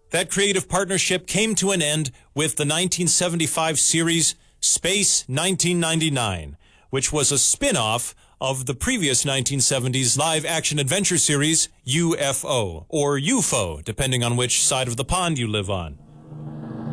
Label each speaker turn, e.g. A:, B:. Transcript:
A: That creative partnership came to an end with the 1975 series Space 1999, which was a spin-off of the previous 1970s live-action adventure series UFO, or UFO, depending on which side of the pond you live on.